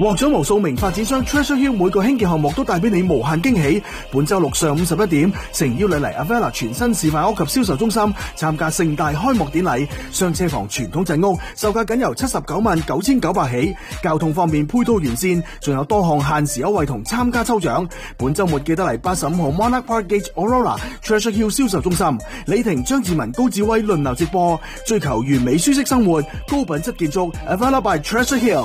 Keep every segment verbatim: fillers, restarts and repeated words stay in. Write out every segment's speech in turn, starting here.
獲獎無數名發展商 Treasure Hill 每個興建項目都帶俾你無限驚喜。本周六上午十一點，誠邀你嚟 Avella 全新示範屋及銷售中心參加盛大開幕典禮。雙車房傳統鎮屋售價僅由七十九萬九千九百起，交通方面配套完善，仲有多項限時優惠同參加抽獎。本周末記得嚟八十五號 Monarch Park Gate Aurora Treasure Hill 銷售中心，李婷、張志文、高志威輪流直播，追求完美舒適生活，高品質建築 Avella by Treasure Hill。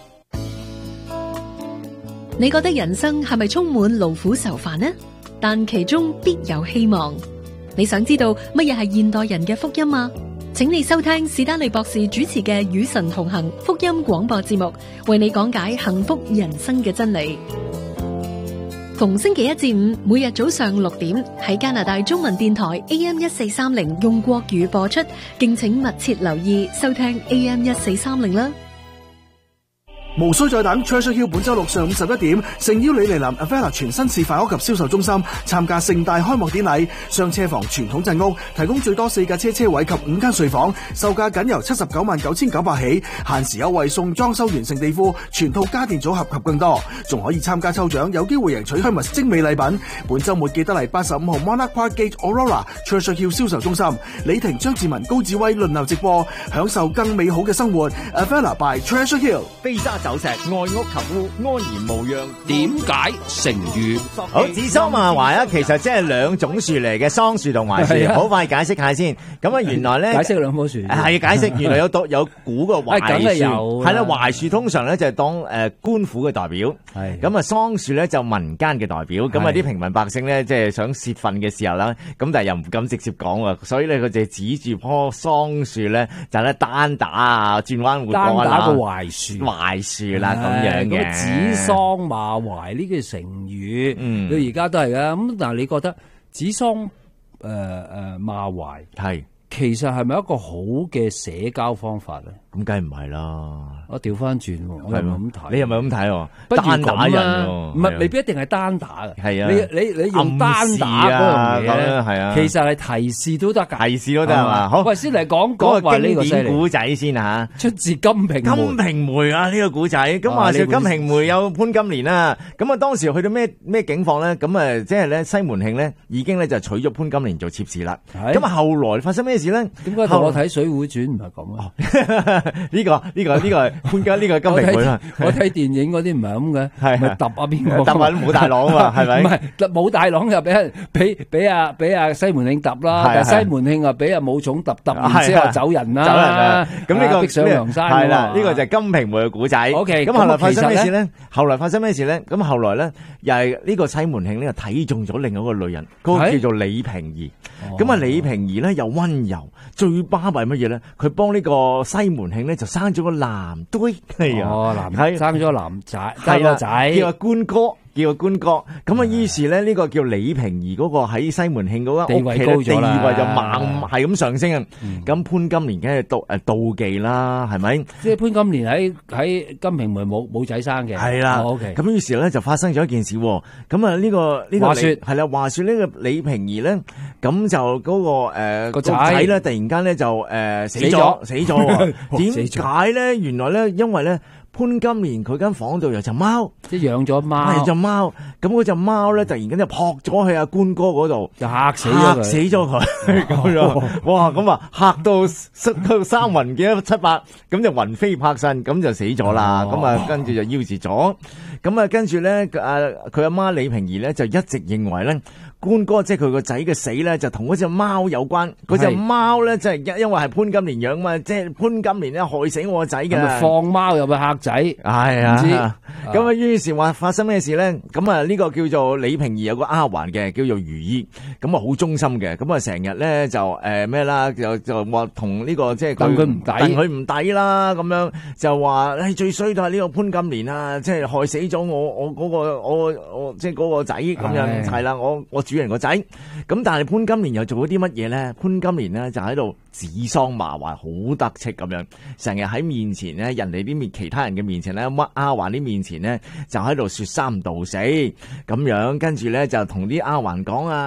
你覺得人生係咪充滿勞苦愁煩呢？但其中必有希望。你想知道乜嘢係現代人嘅福音嗎？請你收聽史丹利博士主持嘅與神同行福音廣播節目，為你講解幸福人生嘅真理。逢星期一至五，每日早上六點喺加拿大中文電台 A M 一四三零用國語播出，敬請密切留意收聽 A M 一四三零啦。 無需再等 ，Treasure Hill 本周六上午十一點，誠邀你嚟臨 Avella 全新示範屋及銷售中心參加盛大開幕典禮。雙車房傳統鎮屋提供最多四架車車位及五間睡房，售價僅由七十九萬九千九百起，限時優惠送裝修完成地庫、全套家電組合及更多，仲可以參加抽獎，有機會贏取香蜜精美禮品。本周末記得嚟八十五號 Monarch Park Gate Aurora Treasure Hill 銷售中心，李婷、張志文、高志威輪流直播，享受更美好嘅生活。Avella by Treasure Hill。 飛沙走石，愛屋及烏，安然無恙。 點解成語？ 好，指桑罵槐啊，其實即係兩種樹嚟嘅，桑樹同槐樹。好快解釋下先。咁啊，原來咧解釋兩棵樹係解釋，原來有讀有古個槐樹，係啦，槐樹通常咧就係當誒官府嘅代表，係咁啊，桑樹咧就民間嘅代表。咁啊，啲平民百姓咧即係想泄憤嘅時候啦，咁但係又唔敢直接講啊，所以咧佢就指住棵桑樹咧就咧單打啊，轉彎抹角啊， 單打個槐樹， 槐樹啦。咁樣嘅指桑罵槐呢句成語，嗯，到而家都係噶。咁但係你覺得指桑誒誒罵槐係其實係咪一個好嘅社交方法咧？ 咁梗係唔係啦。 我調翻轉，我又唔係咁睇。 你又咪咁睇？ 不單打人唔係未必一定係單打嘅。係啊，你你你用單打嗰樣嘢咧，係啊，其實係提示都得㗎， 提示都得係嘛。好， 喂，先嚟講講講個經典古仔先嚇， 出自《金瓶梅》。 金瓶梅啊，呢個古仔咁話說，金瓶梅有潘金蓮啦。咁啊，當時去到咩咩境況咧？咁啊，即係咧西門慶咧已經咧就娶咗潘金蓮做妾侍啦。咁啊，後來發生咩事咧？ 點解同我睇《水滸傳》唔係咁啊？ 呢個呢個呢個潘家呢個金瓶梅啦。 我睇電影嗰啲唔係咁嘅，係咪揼啊邊個？ 揼啊武大郎啊嘛，係咪？ 唔係武大郎就俾人俾俾阿俾阿西門慶揼啦，但係西門慶啊俾阿武松揼揼，然之後走人啦。走人啊！咁呢個逼上梁山係啦， 呢個就係金瓶梅嘅古仔。O K，咁後來發生咩事咧？後來發生咩事咧？咁後來咧又係呢個西門慶呢，睇中咗另外一個女人，嗰個叫做李瓶兒。咁啊李瓶兒咧又溫柔，最巴閉乜嘢咧？佢幫呢個西門慶咧就生咗個男堆，係啊， 哦，男生咗男仔， 係個仔叫阿官哥，叫阿官哥。咁啊，於是咧呢個叫李瓶兒嗰個喺西門慶嗰間屋企咧，地位就猛係咁上升啊。咁潘金蓮梗係妒誒妒忌啦，係咪？ 即係潘金蓮喺喺金瓶梅冇冇仔生嘅， 係啦。O K，咁於是咧就發生咗一件事。咁啊呢個呢個話說係啦，話說呢個李瓶兒咧，咁就嗰個誒個仔咧突然間咧就誒死咗死咗。點解咧？原來咧，因為咧潘金蓮佢間房度有隻貓， 即係養咗貓， 係隻貓。咁嗰隻貓咧，突然間就撲咗去阿官哥嗰度， 就嚇死咗佢， 死咗佢咁樣。哇！咁啊嚇到三三魂幾七八，咁就魂飛魄散，咁就死咗啦。咁啊跟住就夭折咗。咁啊跟住咧，啊佢阿媽李瓶兒咧就一直認為咧。官哥即係佢個仔嘅死咧，就同嗰隻貓有關。嗰隻貓咧，即係因因為係潘金蓮養嘛，即係潘金蓮咧害死我個仔嘅。 放貓又咪嚇仔？係啊，唔知。咁啊，於是話發生咩事咧？咁啊，呢個叫做李瓶兒有個丫鬟嘅，叫做如意。咁啊，好忠心嘅。咁啊，成日咧就誒咩啦，就就話同呢個即係戥佢唔抵， 戥佢唔抵啦。咁樣就話誒最衰都係呢個潘金蓮啊，即係害死咗我我嗰個我我即係嗰個仔咁樣係啦，我我主人個仔。咁但係潘金蓮又做咗啲乜嘢咧？潘金蓮咧就喺度指桑罵槐，好得戚咁樣，成日喺面前咧，人哋啲面其他人嘅面前咧，乜丫鬟啲面前咧，就喺度說三道四咁樣，跟住咧就同啲丫鬟講啊，誒有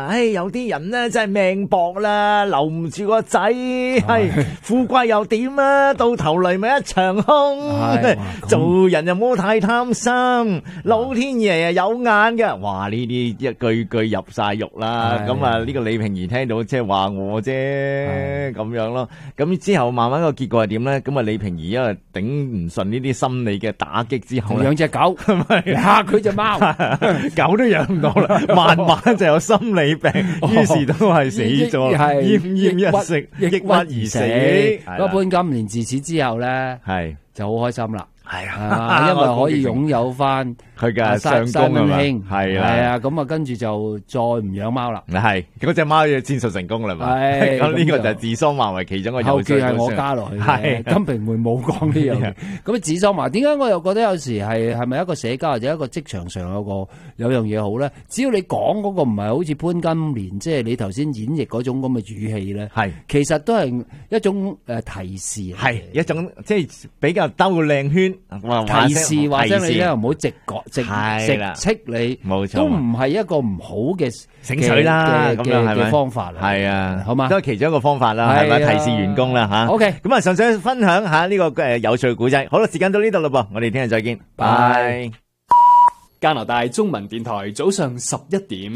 有啲人咧真係命薄啦，留唔住個仔，係富貴又點啊？到頭嚟咪一場空。做人又唔好太貪心，老天爺啊有眼嘅。哇！呢啲一句句入晒肉啦。咁啊，呢個李瓶兒聽到即係話我啫，咁樣咯。咁之後慢慢個結果係點咧？咁啊，李瓶兒因為頂唔順呢啲心理嘅打擊之後咧， 養隻狗，嚇佢隻貓， 狗都養唔到啦，慢慢就有心理病，於是都係死咗，奄奄一息，抑鬱而死。 不過潘金蓮自此之後咧， 係就好開心啦。 係啊，因為可以擁有翻佢嘅相公啊嘛，係啊， 係啊，咁啊跟住就再唔養貓啦。 係嗰隻貓嘅戰術成功啦嘛，係咁呢個就係指桑麻為其中一個有趣嘅。 後記係我加落去，係金瓶梅冇講呢樣嘢。咁指桑麻點解我又覺得有時係係咪一個社交或者一個職場上有個有樣嘢好咧？只要你講嗰個唔係好似潘金蓮，即係你頭先演繹嗰種咁嘅語氣咧，係其實都係一種誒提示，係一種即係比較兜個靚圈。 提示或者你咧唔好直覺直直斥你， 冇錯， 都唔係一個唔好嘅醒水啦，咁樣係咪方法啦？ 係啊， 好嘛， 都係其中一個方法啦，係咪提示員工啦吓 ？OK， 咁啊，想想分享下呢個誒有趣嘅古仔。好啦，時間到呢度啦噃，我哋聽日再見，拜。 加拿大中文電台早上十一點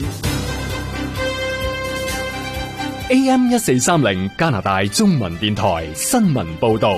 ，A M 一四三零加拿大中文電台新聞報道。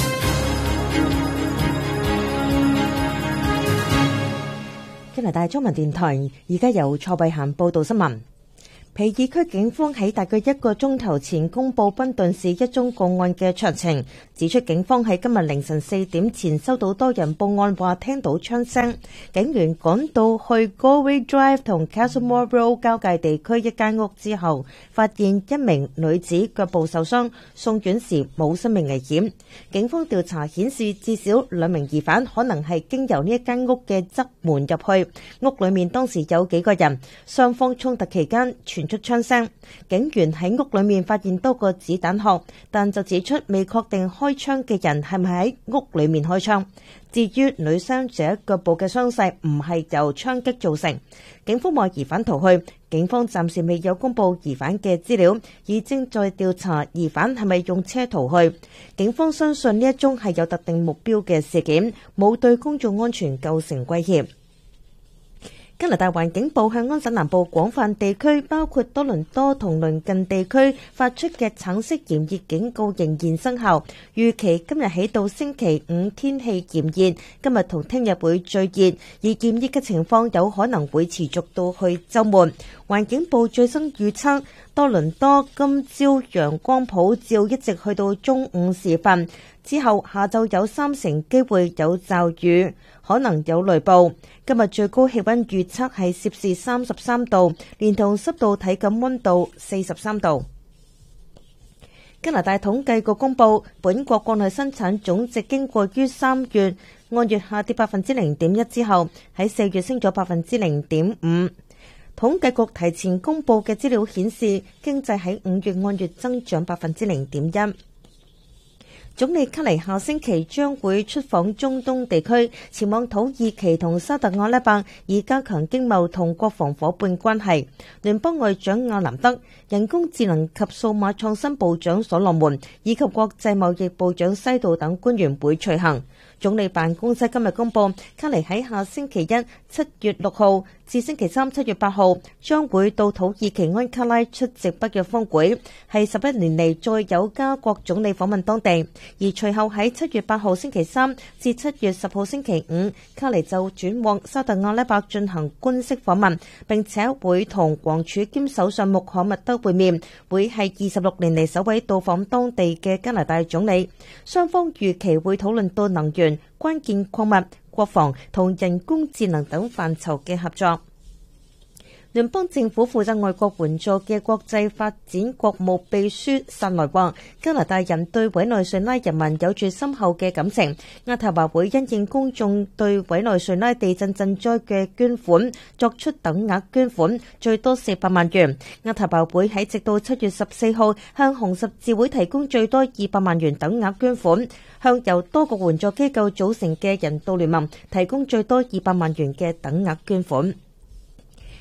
加拿大中文電台而家由蔡慧嫻報道新聞。皮爾區警方喺大概一個鐘頭前公布賓頓市一宗個案嘅詳情，指出警方喺今日凌晨四點前收到多人報案話聽到槍聲，警員趕到去 Galway Drive 同 Castlemore Road 交界地區一間屋之後，發現一名女子腳部受傷，送院時冇生命危險。警方調查顯示，至少兩名疑犯可能係經由呢一間屋嘅側門入去，屋裏面當時有幾個人，雙方衝突期間傳出槍聲，警員喺屋裏面發現多個子彈殼，但就指出未確定開槍嘅人係咪喺屋裏面開槍。至於女傷者腳部嘅傷勢唔係由槍擊造成，警方話疑犯逃去，警方暫時未有公布疑犯嘅資料，而正在調查疑犯係咪用車逃去。警方相信呢一宗係有特定目標嘅事件，冇對公眾安全構成威脅。加拿大環境部向安省南部廣泛地區，包括多倫多同鄰近地區發出嘅橙色炎熱警告仍然生效。預期今日起到星期五天氣炎熱，今日同聽日會最熱，而炎熱嘅情況有可能會持續到去週末。環境部最新預測，多倫多今朝陽光普照，一直去到中午時分，之後下晝有三成機會有驟雨，可能有雷暴。今日最高氣溫預測係攝氏三十三度，連同濕度體感溫度四十三度。加拿大統計局公布，本國國內生產總值經過於三月按月下跌百分之零點一之後，喺四月升咗百分之零點五。統計局提前公布嘅資料顯示，經濟喺五月按月增長百分之零點一。總理卡尼下星期將會出訪中東地區，前往土耳其同沙特阿拉伯，以加強經貿同國防夥伴關係。聯邦外長亞南德、人工智能及數碼創新部長所羅門以及國際貿易部長西道等官員會隨行。總理辦公室今日公布，卡尼喺下星期一七月六號至星期三七月八號將會到土耳其安卡拉出席北約峰會，係十一年嚟再有加國總理訪問當地。而隨後喺七月八號星期三至七月十號星期五，卡尼就轉往沙特阿拉伯進行官式訪問，並且會同王儲兼首相穆罕默德會面，會係二十六年嚟首位到訪當地嘅加拿大總理。雙方預期會討論到能源、關鍵礦物、國防同人工智能等範疇嘅合作。聯邦政府負責外國援助嘅國際發展國務秘書薩萊話，加拿大人對委內瑞拉人民有住深厚嘅感情。亞太話會因應公眾對委內瑞拉地震賑災嘅捐款，作出等額捐款，最多四百萬元。亞太話會喺直到七月十四號向紅十字會提供最多二百萬元等額捐款，向由多個援助機構組成嘅人道聯盟提供最多二百萬元嘅等額捐款。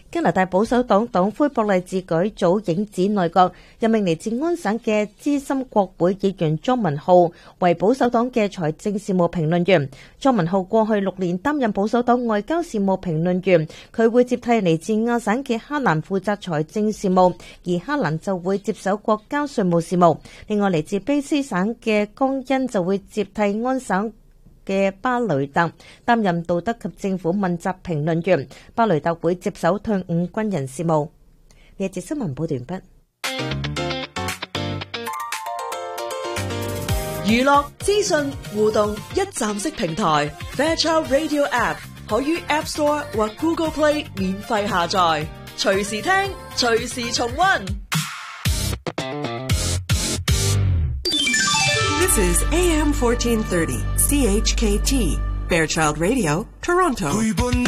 加拿大保守黨黨魁博勵治舉組影子內閣，任命嚟自安省嘅資深國會議員莊文浩為保守黨嘅財政事務評論員。莊文浩過去六年擔任保守黨外交事務評論員，佢會接替嚟自亞省嘅哈蘭負責財政事務，而哈蘭就會接手國家稅務事務。另外嚟自卑斯省嘅江恩就會接替安省嘅巴雷特擔任道德及政府問責評論員，巴雷特會接手退伍軍人事務。呢一節新聞報道完畢。 娛樂資訊互動一站式平台 Fairchild Radio App 可於 App Store 或 Google Play 免費下載，隨時聽，隨時重溫。 This is A M fourteen thirty C H K T Fairchild Radio, Toronto.